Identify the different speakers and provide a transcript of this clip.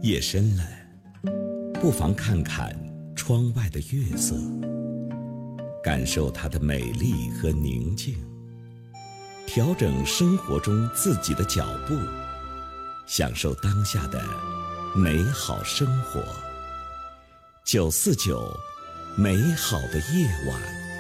Speaker 1: 夜深了，不妨看看窗外的月色，感受它的美丽和宁静，调整生活中自己的脚步，享受当下的美好生活。949，美好的夜晚。